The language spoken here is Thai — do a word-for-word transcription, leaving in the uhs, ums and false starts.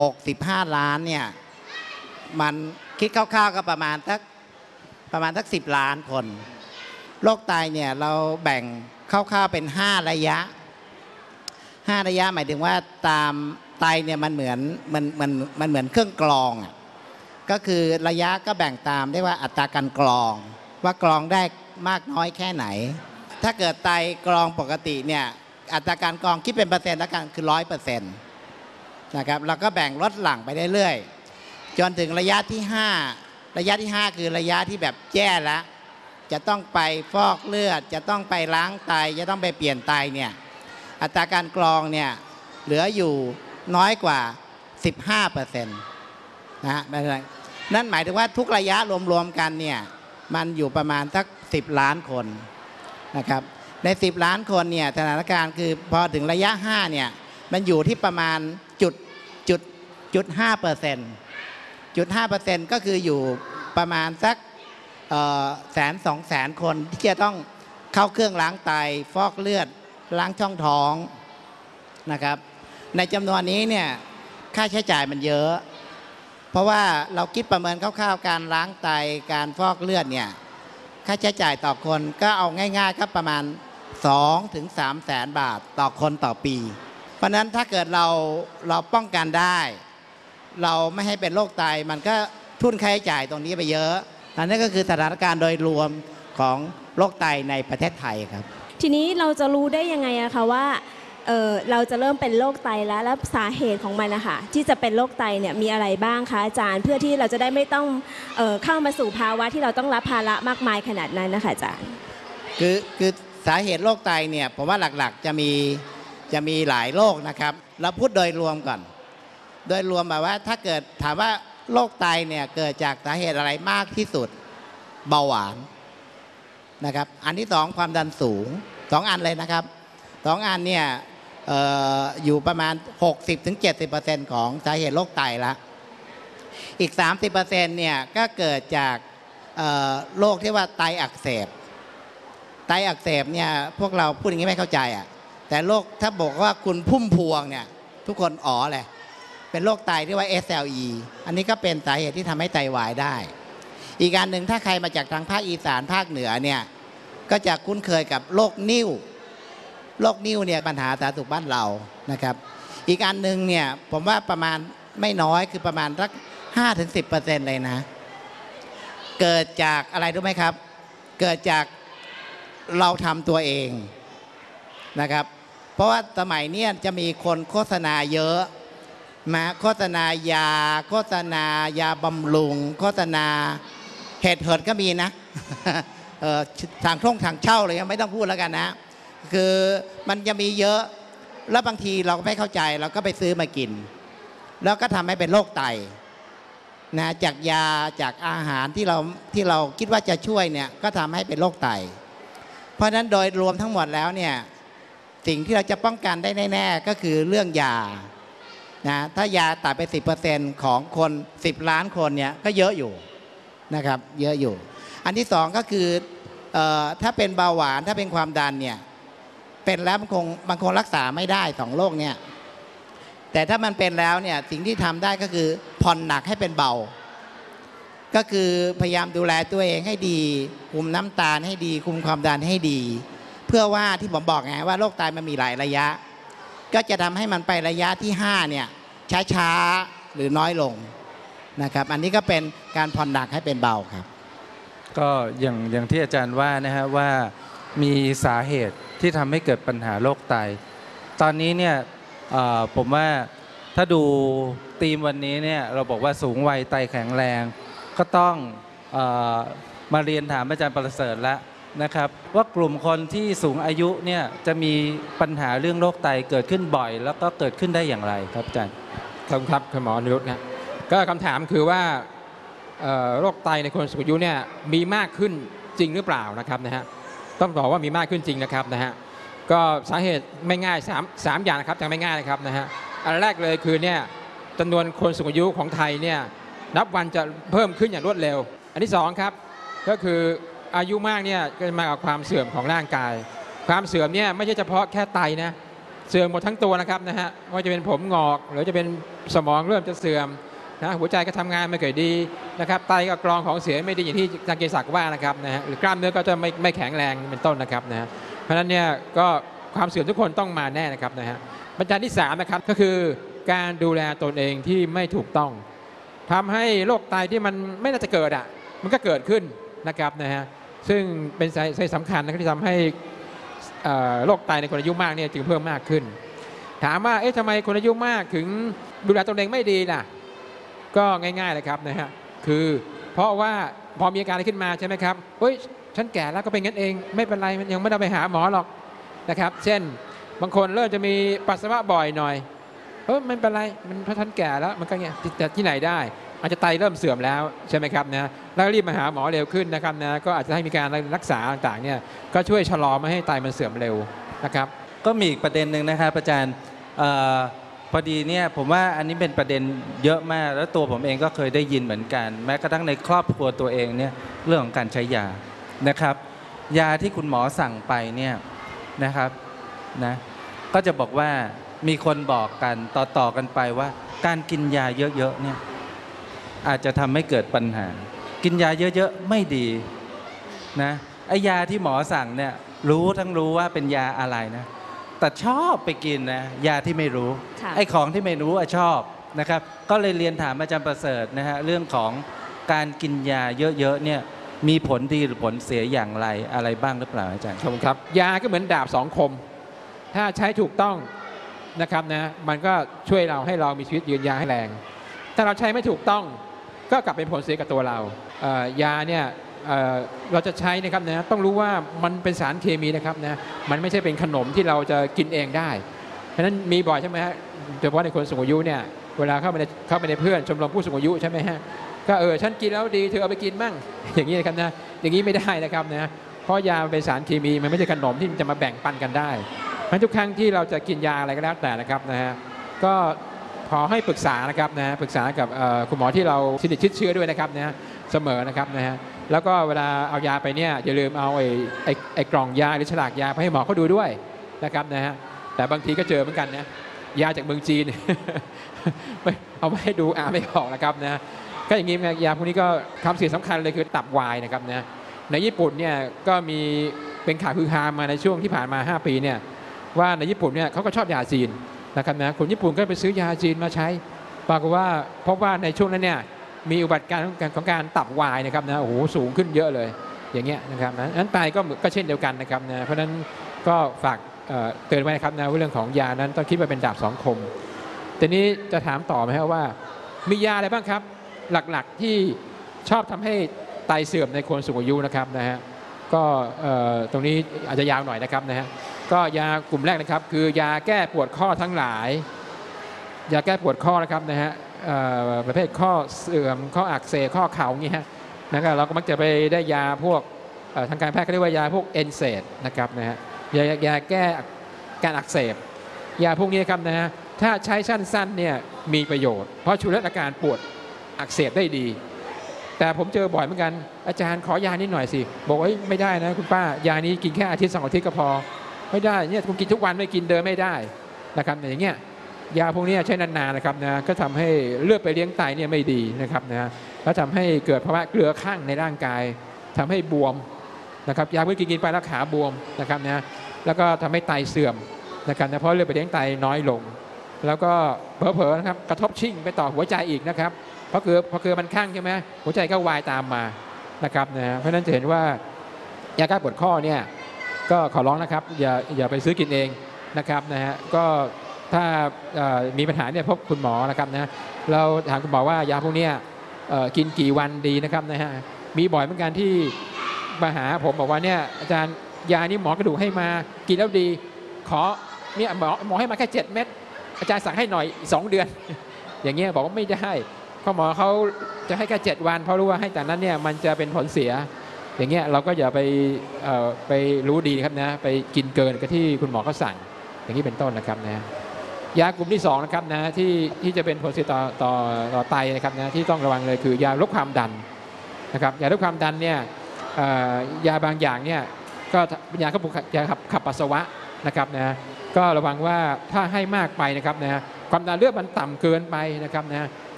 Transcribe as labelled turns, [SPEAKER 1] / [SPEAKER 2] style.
[SPEAKER 1] หกสิบห้าล้านเนี่ยมันคิดคร่าวๆก็ประมาณสักประมาณสักสิบล้านคนโรคไตเนี่ยเราแบ่งคร่าวๆเป็นห้าระยะห้าระยะหมายถึงว่าตามไตเนี่ยมันเหมือนมันมันมันเหมือนเครื่องกรองก็คือระยะก็แบ่งตามได้ว่าอัตราการกรองว่ากรองได้มากน้อยแค่ไหนถ้าเกิดไตกรองปกติเนี่ยอัตราการกรองคิดเป็นเปอร์เซ็นต์แล้วกันคือร้อยเปอร์เซ็นต์นะครับเราก็แบ่งลดหลั่งไปเรื่อยๆจนถึงระยะที่ห้าระยะที่ห้าคือระยะที่แบบแย่แล้วจะต้องไปฟอกเลือดจะต้องไปล้างไตจะต้องไปเปลี่ยนไตเนี่ยอัตราการกรองเนี่ยเหลืออยู่น้อยกว่า สิบห้าเปอร์เซ็นต์ นะฮะนั่นหมายถึงว่าทุกระยะรวมๆกันเนี่ยมันอยู่ประมาณสักสิบล้านคนนะครับในสิบล้านคนเนี่ยสถานการณ์คือพอถึงระยะห้าเนี่ยมันอยู่ที่ประมาณจุดจุดจุดห้าเปอร์เซ็นต์จุดห้าเปอร์เซ็นต์ก็คืออยู่ประมาณสักแสนสองแสนคนที่จะต้องเข้าเครื่องล้างไตฟอกเลือดล้างช่องท้องนะครับในจำนวนนี้เนี่ยค่าใช้จ่ายมันเยอะเพราะว่าเราคิดประเมินคร่าวๆการล้างไตการฟอกเลือดเนี่ยค่าใช้จ่ายต่อคนก็เอาง่ายๆก็ประมาณสองถึงสามแสนบาทต่อคนต่อปีเพราะนั้นถ้าเกิดเราเราป้องกันได้เราไม่ให้เป็นโรคไตมันก็ทุนค่าใช้จ่ายตรงนี้ไปเยอะอันนี้ก็คือสถานการณ์โดยรวมของโรคไตในประเทศไทยครับ
[SPEAKER 2] ทีนี้เราจะรู้ได้ยังไงอะคะว่าเออเราจะเริ่มเป็นโรคไตแล้วแล้วสาเหตุของมันนะคะที่จะเป็นโรคไตเนี่ยมีอะไรบ้างคะอาจารย์เพื่อที่เราจะได้ไม่ต้องเออเข้ามาสู่ภาวะที่เราต้องรับภาระมากมายขนาดนั้นนะคะอาจารย์
[SPEAKER 1] คือคือสาเหตุโรคไตเนี่ยผมว่าหลักๆจะมีจะมีหลายโรคนะครับเราพูดโดยรวมก่อนโดยรวมแบบว่าถ้าเกิดถามว่าโรคไตเนี่ยเกิดจากสาเหตุอะไรมากที่สุดเบาหวานนะครับอันที่สองความดันสูงสองอันเลยนะครับสองอันเนี่ย อ, ออยู่ประมาณ หกสิบถึงเจ็ดสิบเปอร์เซ็นต์ ของสาเหตุโรคไตละอีก สามสิบเปอร์เซ็นต์ เนี่ยก็เกิดจากโรคที่ว่าไตอักเสบไตอักเสบเนี่ยพวกเราพูดอย่างนี้ไม่เข้าใจอ่ะแต่โรคถ้าบอกว่าคุณพุ่มพวงเนี่ยทุกคนอ๋อเลยเป็นโรคไตที่ว่า เอส แอล อี อันนี้ก็เป็นสาเหตุที่ทำให้ไตวายได้อีกการหนึ่งถ้าใครมาจากทางภาคอีสานภาคเหนือเนี่ยก็จะคุ้นเคยกับโรคนิ่วโรคนิ่วเนี่ยปัญหาสาธารณสุขบ้านเรานะครับอีกอันหนึ่งเนี่ยผมว่าประมาณไม่น้อยคือประมาณสัก ห้าถึงสิบเปอร์เซ็นต์ เลยนะเกิดจากอะไรรู้ไหมครับเกิดจากเราทำตัวเองนะครับเพราะว่าสมัยนี้จะมีคนโฆษณาเยอะมาโฆษณายาโฆษณายาบำรุงโฆษณาเห็ดเหิดก็มีนะ ทางท่องทางเช่าเลยไม่ต้องพูดแล้วกันนะคือมันจะมีเยอะแล้วบางทีเราไม่เข้าใจเราก็ไปซื้อมากินแล้วก็ทำให้เป็นโรคไตนะจากยาจากอาหารที่เราที่เราคิดว่าจะช่วยเนี่ยก็ทำให้เป็นโรคไตเพราะฉะนั้นโดยรวมทั้งหมดแล้วเนี่ยสิ่งที่เราจะป้องกันได้แน่ๆก็คือเรื่องยานะถ้ายาตัดไป สิบเปอร์เซ็นต์ ของคนสิบล้านคนเนี่ยก็เยอะอยู่นะครับเยอะอยู่อันที่สองก็คือเอ่อถ้าเป็นเบาหวานถ้าเป็นความดันเนี่ยเป็นแล้วมันคงมันคงรักษาไม่ได้สองโรคเนี่ยแต่ถ้ามันเป็นแล้วเนี่ยสิ่งที่ทำได้ก็คือผ่อนหนักให้เป็นเบาก็คือพยายามดูแลตัวเองให้ดีคุมน้ำตาลให้ดีคุมความดันให้ดีเพื่อว่าที่ผมบอกไงว่าโรคไตมันมีหลายระยะก็จะทำให้มันไประยะที่ห้าเนี่ยช้าๆหรือน้อยลงนะครับอันนี้ก็เป็นการผ่อนหนักให้เป็นเบาครับ
[SPEAKER 3] ก็อย่างอย่างที่อาจารย์ว่านะฮะว่ามีสาเหตุที่ทำให้เกิดปัญหาโรคไตตอนนี้เนี่ยผมว่าถ้าดูธีมวันนี้เนี่ยเราบอกว่าสูงวัยไตแข็งแรงก็ต้องเอ่อมาเรียนถามอาจารย์ประเสริฐแล้วนะครับว่ากลุ่มคนที่สูงอายุเนี่ยจะมีปัญหาเรื่องโรคไตเกิดขึ้นบ่อยแล้วก็เกิดขึ้นได้อย่างไรครับอาจารย์
[SPEAKER 4] ครับครับคุณหมอนิรุตนะก็คำถามคือว่าโรคไตในคนสูงอายุเนี่ยมีมากขึ้นจริงหรือเปล่านะครับนะฮะต้องบอกว่ามีมากขึ้นจริงนะครับนะฮะก็สาเหตุไม่ง่ายสามสามอย่างนะครับยังไม่ง่ายนะครับนะฮะอันแรกเลยคือเนี่ยจำนวนคนสูงอายุของไทยเนี่ยนับวันจะเพิ่มขึ้นอย่างรวดเร็วอันที่สองครับก็คืออายุมากเนี่ยก็มากับความเสื่อมของร่างกายความเสื่อมเนี่ยไม่ใช่เฉพาะแค่ไตนะเสื่อมหมดทั้งตัวนะครับนะฮะว่าจะเป็นผมงอกหรือจะเป็นสมองเริ่มจะเสื่อมนะหัวใจก็ทำงานไม่ค่อยดีนะครับไตก็กรองของเสียไม่ดีอย่างที่อาจารย์เกษศักดิ์ว่านะครับนะฮะหรือกล้ามเนื้อก็จะไม่ไม่แข็งแรงเป็นต้นนะครับนะฮะเพราะฉะนั้นเนี่ยก็ความเสื่อมทุกคนต้องมาแน่นะครับนะฮะปัจจัยที่สามนะครับก็คือการดูแลตนเองที่ไม่ถูกต้องทำให้โรคไตที่มันไม่น่าจะเกิดอ่ะมันก็เกิดขึ้นนะครับนะฮะซึ่งเป็นสาเหตุสำคัญนะครับที่ทำให้โรคไตในคนอายุมากเนี่ยจึงเพิ่มมากขึ้นถามว่าเอ๊ะทำไมคนอายุมากถึงดูแลตนเองไม่ดีล่ะก็ง่ายๆเลยครับนะฮะคือเพราะว่าพอมีอาการอะไรขึ้นมาใช่ไหมครับเฮ้ยฉันแก่แล้วก็เป็นงั้นเองไม่เป็นไรมันยังไม่ต้องไปหาหมอหรอกนะครับเช่นบางคนเริ่มจะมีปัสสาวะบ่อยหน่อยเออไม่เป็นไรมันเพราะฉันแก่แล้วมันก็เงี้ยแต่ที่ไหนได้อาจจะไตเริ่มเสื่อมแล้วใช่ไหมครับนะแล้วรีบมาหาหมอเร็วขึ้นนะครับนะก็อาจจะให้มีการรักษาต่างๆเนี่ยก็ช่วยชะลอไม่ให้ไตมันเสื่อมเร็วนะครับ
[SPEAKER 3] ก็มีอีกประเด็นหนึ่งนะครับอาจารย์อพอดีเนี่ยผมว่าอันนี้เป็นประเด็นเยอะมากแล้วตัวผมเองก็เคยได้ยินเหมือนกันแม้กระทั่งในครอบครัวตัวเองเนี่ยเรื่องของการใช้ยานะครับยาที่คุณหมอสั่งไปเนี่ยนะครับนะก็จะบอกว่ามีคนบอกกันต่อๆกันไปว่าการกินยาเยอะๆเนี่ยอาจจะทำให้เกิดปัญหากินยาเยอะๆไม่ดีนะไอ้ยาที่หมอสั่งเนี่ยรู้ทั้งรู้ว่าเป็นยาอะไรนะแต่ชอบไปกินนะยาที่ไม่รู้ไอ้ของที่ไม่รู้อะชอบนะครับก็เลยเรียนถามอาจารย์ประเสริฐนะฮะเรื่องของการกินยาเยอะๆเนี่ยมีผลดีหรือผลเสียอย่างไรอะไรบ้างหรือเปล่าอาจารย์
[SPEAKER 4] ครับครับยาก็เหมือนดาบสองคมถ้าใช้ถูกต้องนะครับนะมันก็ช่วยเราให้เรามีชีวิตยืนยาวให้แรงถ้าเราใช้ไม่ถูกต้องก็กลับเป็นผลเสียกับตัวเราเอ่อยาเนี่ยเอ่อเราจะใช้นะครับนะต้องรู้ว่ามันเป็นสารเคมีนะครับนะมันไม่ใช่เป็นขนมที่เราจะกินเองได้เพราะฉะนั้นมีบ่อยใช่ไหมฮะโดยเฉพาะในคนสูงอายุเนี่ยเวลาเข้าไปในเข้าไปในเพื่อนชมรมผู้สูงอายุใช่ไหมฮะก็เออฉันกินแล้วดีเธอเอาไปกินมั่งอย่างนี้นะครับนะอย่างนี้ไม่ได้นะครับนะเพราะยาเป็นสารเคมีมันไม่ใช่ขนมที่จะมาแบ่งปันกันได้เพราะทุกครั้งที่เราจะกินยาอะไรก็แล้วแต่นะครับนะฮะก็ขอให้ปรึกษานะครับนะปรึกษากับคุณหมอที่เราสนิทชิดเชื้อด้วยนะครับนะเสมอนะครับนะฮะแล้วก็เวลาเอายาไปเนี่ยอย่าลืมเอาไอ้ไอ้ไอ้กล่องยาหรือฉลากยาไปให้หมอเขาดูด้วยนะครับนะฮะแต่บางทีก็เจอเหมือนกันนะยาจากเมืองจีน เอาไปให้ดูอ่านไม่ออกนะครับนะก็อย่างนี้ยาพวกนี้ก็คำเสียสำคัญเลยคือตับวายนะครับนะในญี่ปุ่นเนี่ยก็มีเป็นข่าวฮือฮามาในช่วงที่ผ่านมาห้าปีเนี่ยว่าในญี่ปุ่นเนี่ยเขาก็ชอบยาจีนนะครับนะคนญี่ปุ่นก็ไปซื้อยาจีนมาใช้ปรากฏว่าพบว่าในช่วงนั้นเนี่ยมีอุบัติการของการตับวายนะครับนะโอ้โหสูงขึ้นเยอะเลยอย่างเงี้ยนะครับนะนั้นไตก็ก็เช่นเดียวกันนะครับนะเพราะฉะนั้นก็ฝากเตือนไว้นะครับนะว่าเรื่องของยานั้นต้องคิดว่าเป็นดาบสองคมทีนี้จะถามต่อไหมครับว่ามียาอะไรบ้างครับหลักๆที่ชอบทำให้ไตเสื่อมในคนสูงอายุนะครับนะฮะก็ตรงนี้อาจจะยาวหน่อยนะครับนะฮะก็ยากลุ่มแรกนะครับคือยาแก้ปวดข้อทั้งหลายยาแก้ปวดข้อนะครับนะฮะประเภทข้อเสื่อมข้ออักเสบข้อเข่าอย่างนี้ฮะนะครับเราก็มักจะไปได้ยาพวกทางการแพทย์เขาเรียกว่ายาพวกเอนเซดนะครับนะฮะยายาแก้การอักเสบยาพวกนี้ครับนะฮะถ้าใช้สั้นๆเนี่ยมีประโยชน์เพราะช่วยลดอาการปวดอักเสบได้ดีแต่ผมเจอบ่อยเหมือนกันอาจารย์ขอยานิดหน่อยสิบอกว่าไม่ได้นะคุณป้ายานี้กินแค่อาทิตย์สองอาทิตย์ก็พอไม่ได้เนี่ยคุณกินทุกวันไม่กินเดินไม่ได้นะครับอย่างเงี้ยยาพวกนี้ใช้นานๆนะครับนะก็ทำให้เลือดไปเลี้ยงไตเนี่ยไม่ดีนะครับนะแล้วทำให้เกิดภาวะเกลือข้างในร่างกายทำให้บวมนะครับยาเมื่อกินกินไปแล้วขาบวมนะครับนะแล้วก็ทำให้ไตเสื่อมนะครับนะเพราะเลือดไปเลี้ยงไตน้อยลงแล้วก็เผลอๆนะครับกระทบชิ่งไปต่อหัวใจอีกนะครับเพราะเกลือเพราะเกลือมันข้างใช่ไหมหัวใจก็วายตามมานะครับนะเพราะฉะนั้นจะเห็นว่ายาแก้ปวดข้อเนี่ยก็ขอร้องนะครับอย่าอย่าไปซื้อกินเองนะครับนะฮะก็ถ้ามีปัญหาเนี่ยพบคุณหมอนะครับนะเราถามคุณหมอว่ายาพวกนี้กินกี่วันดีนะครับนะฮะมีบ่อยเหมือนกันที่มาหาผมบอกว่าเนี่ยอาจารย์ยานี้หมอกระดูกให้มากินแล้วดีขอเนี่ยหมอหมอให้มาแค่เจ็ดเม็ดอาจารย์สั่งให้หน่อยสองเดือนอย่างเงี้ยบอกว่าไม่ได้ข้อหมอเขาจะให้แค่เจ็ดวันเพราะรู้ว่าให้แต่นั้นเนี่ยมันจะเป็นผลเสียอย่างเงี้ยเราก็อย่าไปไปรู้ดีครับนะไปกินเกินกับที่คุณหมอเขาสั่งอย่างนี้เป็นต้นนะครับนะยากลุ่มที่สองนะครับนะที่ที่จะเป็นผลเสียต่อต่อต่อไตนะครับนะที่ต้องระวังเลยคือยาลดความดันนะครับยาลดความดันเนี่ยยาบางอย่างเนี่ยก็ยาขับยาขับขับปัสสาวะนะครับนะก็ระวังว่าถ้าให้มากไปนะครับนะความดันเลือดมันต่ำเกินไปนะครับนะ